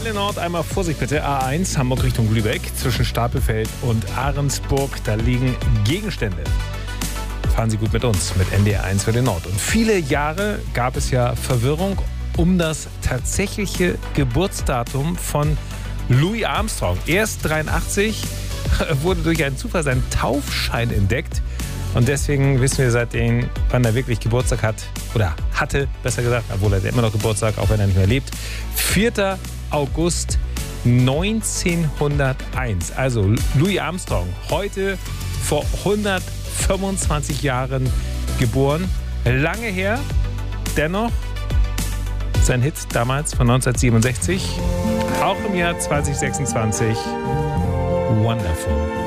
Welle Nord, einmal Vorsicht bitte, A1, Hamburg Richtung Lübeck, zwischen Stapelfeld und Ahrensburg, da liegen Gegenstände. Fahren Sie gut mit uns, mit NDR 1 Welle Nord. Und viele Jahre gab es ja Verwirrung um das tatsächliche Geburtsdatum von Louis Armstrong. Erst 83 wurde durch einen Zufall sein Taufschein entdeckt. Und deswegen wissen wir seitdem, wann er wirklich Geburtstag hat. Oder hatte, besser gesagt, obwohl er immer noch Geburtstag, auch wenn er nicht mehr lebt. 4. August 1901. Also Louis Armstrong, heute vor 125 Jahren geboren. Lange her, dennoch sein Hit damals von 1967. Auch im Jahr 2026. Wonderful.